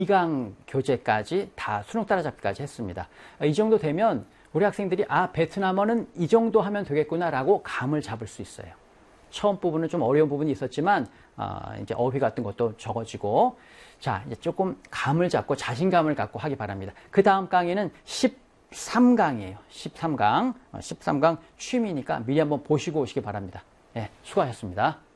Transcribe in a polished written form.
2강 교재까지 다 수능 따라잡기까지 했습니다. 이 정도 되면 우리 학생들이 베트남어는 이 정도 하면 되겠구나라고 감을 잡을 수 있어요. 처음 부분은 좀 어려운 부분이 있었지만 이제 어휘 같은 것도 적어지고, 자, 이제 조금 감을 잡고 자신감을 갖고 하기 바랍니다. 그 다음 강의는 13강이에요. 13강 취미니까 미리 한번 보시고 오시기 바랍니다. 네, 수고하셨습니다.